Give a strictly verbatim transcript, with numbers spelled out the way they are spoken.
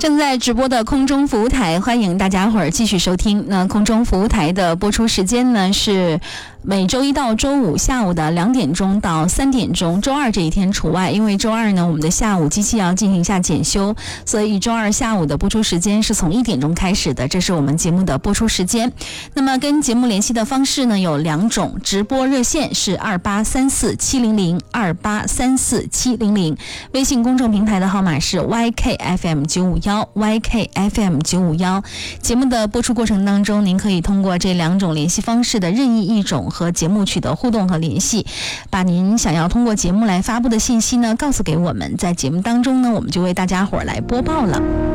正在直播的空中服务台，欢迎大家伙儿继续收听。那空中服务台的播出时间呢是每周一到周五下午的两点钟到三点钟，周二这一天除外，因为周二呢我们的下午机器要进行一下检修，所以周二下午的播出时间是从一点钟开始的，这是我们节目的播出时间。那么跟节目联系的方式呢有两种，直播热线是二八三四七零零 二八三四七零零，微信公众平台的号码是 Y K F M 九五一 Y K F M 九五一。节目的播出过程当中，您可以通过这两种联系方式的任意一种和节目取得互动和联系，把您想要通过节目来发布的信息呢告诉给我们，在节目当中呢我们就为大家伙儿来播报了。